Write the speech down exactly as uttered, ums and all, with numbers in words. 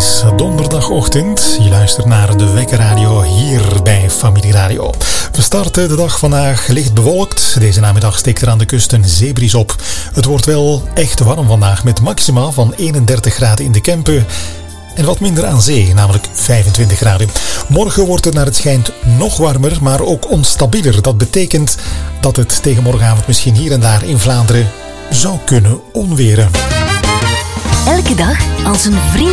is donderdagochtend. Je luistert naar de Wekkerradio hier bij Familie Radio. We starten de dag vandaag licht bewolkt. Deze namiddag steekt er aan de kust een zeebries op. Het wordt wel echt warm vandaag met maxima van eenendertig graden in de Kempen. En wat minder aan zee, namelijk vijfentwintig graden. Morgen wordt het naar het schijnt nog warmer, maar ook onstabieler. Dat betekent dat het tegen morgenavond misschien hier en daar in Vlaanderen zou kunnen onweren. Elke dag als een vriend